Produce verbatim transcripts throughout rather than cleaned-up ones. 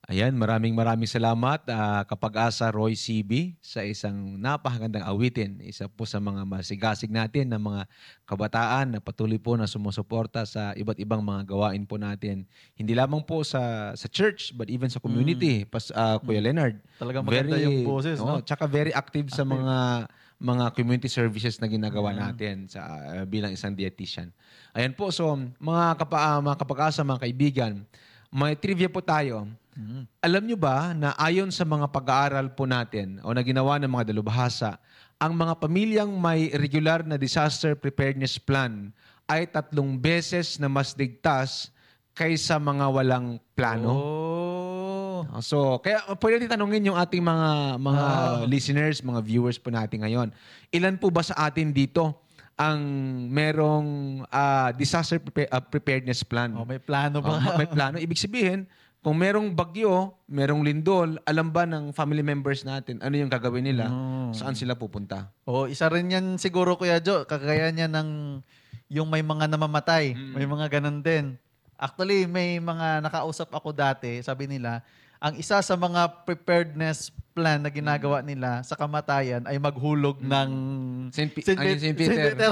Ayan, maraming maraming salamat, ah, Kapag-asa Roy C B, sa isang napakagandang awitin. Isa po sa mga masigasig natin na mga kabataan na patuloy po na sumusuporta sa iba't ibang mga gawain po natin. Hindi lamang po sa sa church, but even sa community. Pas, ah, Kuya Leonard. Talagang maganda yung boses, oh, no? Tsaka very active sa Active. mga mga community services na ginagawa Yeah. natin sa ah, bilang isang dietitian. Ayan po, so mga, kapa, ah, mga kapag-asa, mga kaibigan, may trivia po tayo. Mm. Alam nyo ba na ayon sa mga pag-aaral po natin o na ginawa ng mga dalubhasa, ang mga pamilyang may regular na disaster preparedness plan ay tatlong beses na mas ligtas kaysa mga walang plano? Oh. So, kaya pwede natin tanungin yung ating mga mga Ah. listeners, mga viewers po natin ngayon. Ilan po ba sa atin dito ang merong ah, disaster prepa- ah, preparedness plan? Oh, may plano Oh, ba? may plano. Ibig sabihin, kung merong bagyo, merong lindol, alam ba ng family members natin ano yung gagawin nila? Mm. Saan sila pupunta? Oh, isa rin yan siguro, Kuya Jo. Kagaya niya ng yung may mga namamatay. Mm. May mga ganun din. Actually, may mga nakausap ako dati, sabi nila, ang isa sa mga preparedness plan na ginagawa nila sa kamatayan ay maghulog ng Saint, Pe- Saint ay, Pet- Saint Peter. Saint Peter.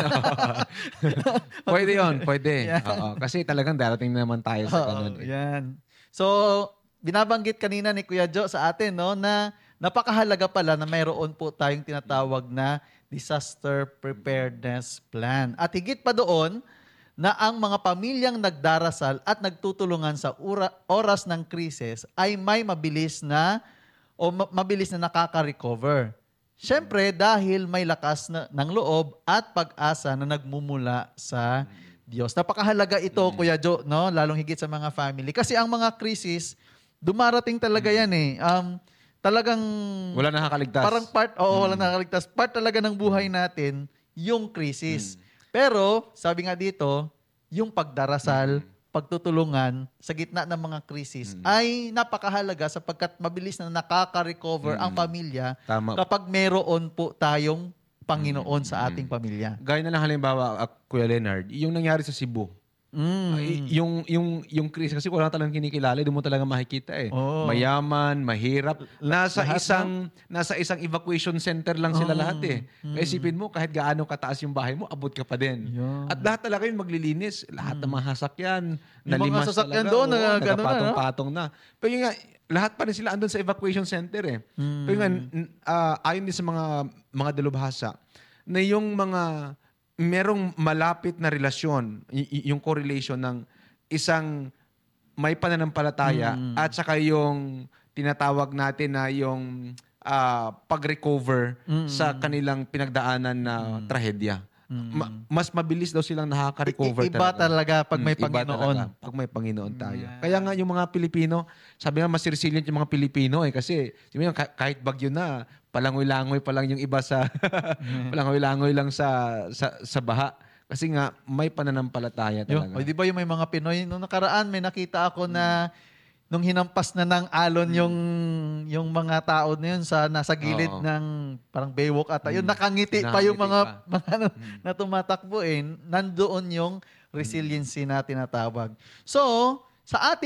Pwede yun, pwede. Yan. Oo, kasi talagang darating naman tayo sa Oo, ganun. eh. yan. So, binabanggit kanina ni Kuya Jo sa atin, no, na napakahalaga pala na mayroon po tayong tinatawag na disaster preparedness plan. At higit pa doon, na ang mga pamilyang nagdarasal at nagtutulungan sa ura, oras ng krisis ay may mabilis na o ma- mabilis na nakaka-recover. Siyempre, dahil may lakas na, ng loob at pag-asa na nagmumula sa Diyos. Napakahalaga ito, Kuya Jo, no? Lalong higit sa mga family. Kasi ang mga krisis, dumarating talaga yan eh. Um, talagang Wala nakakaligtas. parang part, oo, wala nakakaligtas. Part talaga ng buhay natin, yung krisis. Pero, sabi nga dito, yung pagdarasal, pagtutulungan sa gitna ng mga krisis ay napakahalaga sapagkat mabilis na nakaka-recover ang pamilya Tama. kapag meron po tayong Panginoon sa ating pamilya. Gaya na lang halimbawa, uh, Kuya Leonard, yung nangyari sa Cebu. Mm. Y- yung yung yung krisis kasi wala talagang kinikilala, doon mo talaga makikita eh. Oo. Mayaman, mahirap, nasa lahat isang nasa isang evacuation center lang sila Oo. lahat eh. Kaya isipin mo kahit gaano kataas yung bahay mo, abot ka pa din. Yeah. At lahat talaga yung maglilinis, lahat ng mga sasakyan, Yung mga nalimas sasakyan talaga, doon, oo, na gano'n na, no? nagapatong-patong na. Pero yun nga, lahat pa rin sila andun sa evacuation center eh. Pero yun nga, n- ah, ayon din sa mga mga dalubhasa, na yung mga merong malapit na relasyon, y- y- yung correlation ng isang may pananampalataya at saka yung tinatawag natin na yung ah, pag-recover sa kanilang pinagdaanan na trahedya. Ma- mas mabilis daw silang nakaka-recover I- iba talaga pag may Mm, iba Panginoon. talaga pag may Panginoon tayo. Kaya nga yung mga Pilipino, sabi nga mas resilient yung mga Pilipino eh kasi sabi nga, ka- kahit bagyo na, palangoy-langoy pa lang yung iba sa palangoy-langoy lang sa sa sa baha. Kasi nga may pananampalataya Yung, talaga. o, di ba yung may mga Pinoy, nung nakaraan may nakita ako na nung hinampas na ng alon yung yung mga tao na yun sa nasa gilid Oo. ng parang baywalk ata. Yun nakangiti pa yung Nakangiti mga mga ano, na tumatakbo eh. Nandoon yung resiliency na tinatawag. So, sa ating